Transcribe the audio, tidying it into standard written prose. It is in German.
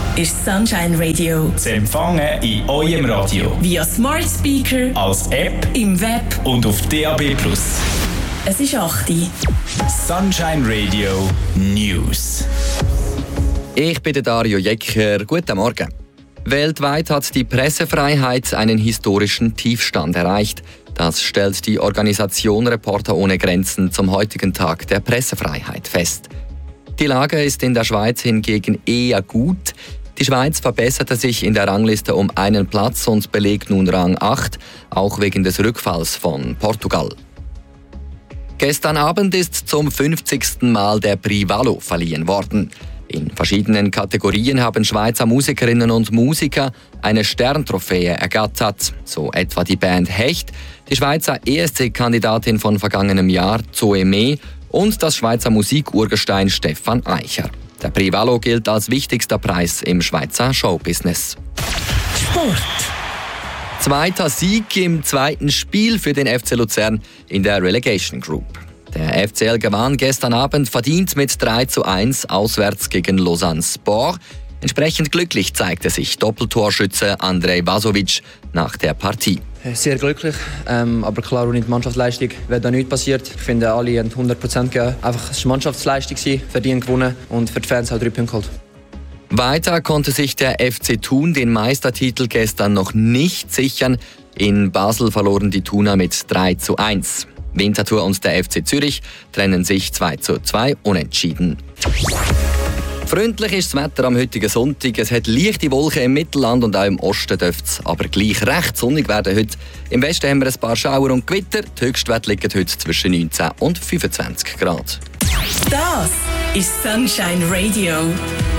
ist Sunshine Radio. Zu empfangen in eurem Radio. Via Smart Speaker, als App, im Web und auf DAB+. Es ist 8 Uhr. Sunshine Radio News. Ich bin Dario Jecker. Guten Morgen. Weltweit hat die Pressefreiheit einen historischen Tiefstand erreicht. Das stellt die Organisation Reporter ohne Grenzen zum heutigen Tag der Pressefreiheit fest. Die Lage ist in der Schweiz hingegen eher gut. Die Schweiz verbesserte sich in der Rangliste um einen Platz und belegt nun Rang 8, auch wegen des Rückfalls von Portugal. Gestern Abend ist zum 50. Mal der Prix Valo verliehen worden. In verschiedenen Kategorien haben Schweizer Musikerinnen und Musiker eine Sterntrophäe ergattert, so etwa die Band Hecht, die Schweizer ESC-Kandidatin von vergangenem Jahr Zoe Mee und das Schweizer Musikurgestein Stefan Eicher. Der Prix Valo gilt als wichtigster Preis im Schweizer Showbusiness. Sport. Zweiter Sieg im zweiten Spiel für den FC Luzern in der Relegation Group. Der FCL gewann gestern Abend verdient mit 3:1 auswärts gegen Lausanne Sport. Entsprechend glücklich zeigte sich Doppeltorschütze Andrej Vasovic nach der Partie. Sehr glücklich, aber klar, ohne die Mannschaftsleistung wäre da nichts passiert. Ich finde, alle haben 100% gegeben. Einfach, es war Mannschaftsleistung, verdient gewonnen und für die Fans auch 3 Punkte geholt. Weiter konnte sich der FC Thun den Meistertitel gestern noch nicht sichern. In Basel verloren die Thuner mit 3:1. Winterthur und der FC Zürich trennen sich 2:2 unentschieden. Freundlich ist das Wetter am heutigen Sonntag. Es hat leichte Wolken im Mittelland und auch im Osten dürfte es aber gleich recht sonnig werden heute. Im Westen haben wir ein paar Schauer und Gewitter. Die Höchstwerte liegen heute zwischen 19 und 25 Grad. Das ist Sunshine Radio.